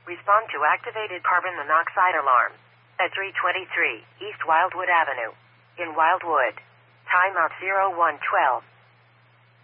Respond to activated carbon monoxide alarm. At 323 East Wildwood Avenue. In Wildwood. Timeout 0112.